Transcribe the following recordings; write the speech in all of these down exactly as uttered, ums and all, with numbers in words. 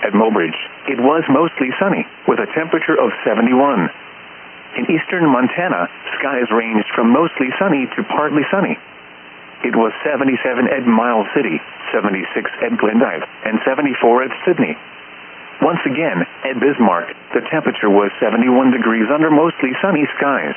At Mobridge, it was mostly sunny, with a temperature of seventy-one. In eastern Montana, skies ranged from mostly sunny to partly sunny. It was seventy-seven at Miles City, seventy-six at Glendive, and seventy-four at Sydney. Once again, at Bismarck, the temperature was seventy-one degrees under mostly sunny skies.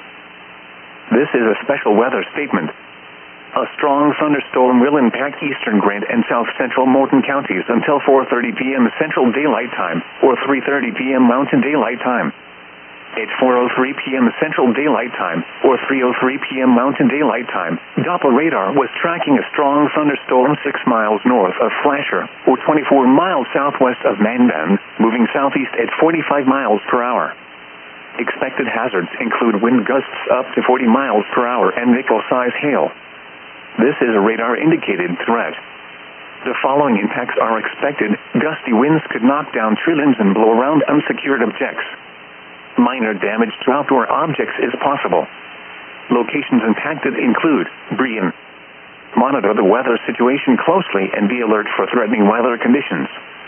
This is a special weather statement. A strong thunderstorm will impact eastern Grant and south-central Morton counties until four thirty p m Central Daylight Time, or three thirty p m Mountain Daylight Time. At four oh three p m Central Daylight Time, or three oh three p m Mountain Daylight Time, Doppler radar was tracking a strong thunderstorm six miles north of Flasher, or twenty-four miles southwest of Mandan, moving southeast at forty-five miles per hour. Expected hazards include wind gusts up to forty miles per hour and nickel-size hail. This is a radar-indicated threat. The following impacts are expected. Gusty winds could knock down tree limbs and blow around unsecured objects. Minor damage to outdoor objects is possible. Locations impacted include Brian. Monitor the weather situation closely and be alert for threatening weather conditions.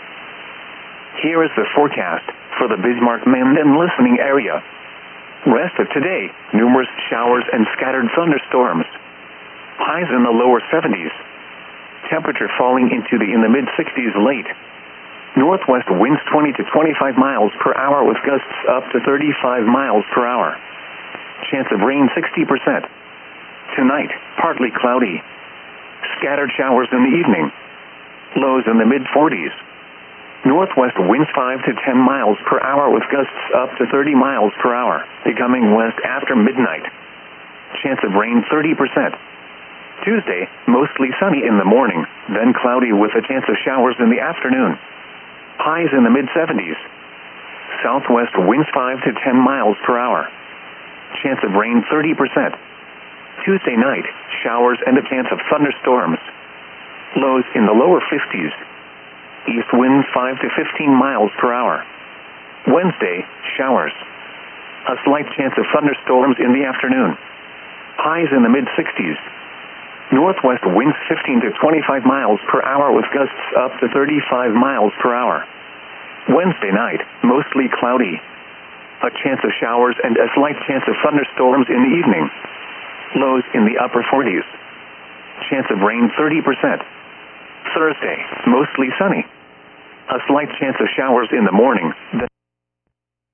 Here is the forecast for the Bismarck-Mandan listening area. Rest of today, numerous showers and scattered thunderstorms. Highs in the lower seventies. Temperature falling into the in the mid-sixties late. Northwest winds twenty to twenty-five miles per hour with gusts up to thirty-five miles per hour. Chance of rain sixty percent. Tonight, partly cloudy. Scattered showers in the evening. Lows in the mid-forties. Northwest winds five to ten miles per hour with gusts up to thirty miles per hour, becoming west after midnight. Chance of rain thirty percent. Tuesday, mostly sunny in the morning, then cloudy with a chance of showers in the afternoon. Highs in the mid-seventies. Southwest winds five to ten miles per hour. Chance of rain thirty percent. Tuesday night, showers and a chance of thunderstorms. Lows in the lower fifties. East winds five to fifteen miles per hour. Wednesday, showers. A slight chance of thunderstorms in the afternoon. Highs in the mid-sixties. Northwest winds fifteen to twenty-five miles per hour with gusts up to thirty-five miles per hour. Wednesday night, mostly cloudy. A chance of showers and a slight chance of thunderstorms in the evening. Lows in the upper forties. Chance of rain thirty percent. Thursday, mostly sunny. A slight chance of showers in the morning.